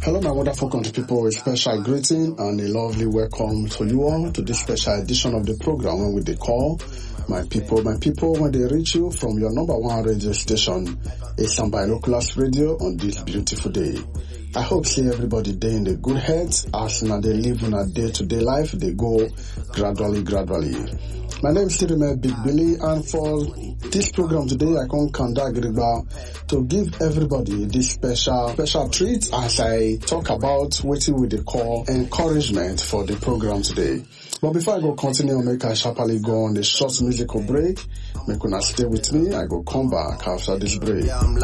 Hello, my wonderful country people. A special greeting and a lovely welcome to you all to this special edition of the program when we dey call My People, when they reach you from your number one radio station, Asian Binoculars Radio on this beautiful day. I hope see everybody day in the good health as now they live in a day-to-day life, they go gradually. My name is Sirime Big Billy, and for this program today, I come Kanda to give everybody this special treat as I talk about what we dey call encouragement for the program today. But before I go continue, make I sharply go on the short musical break. Make una stay with me. I go come back after this break.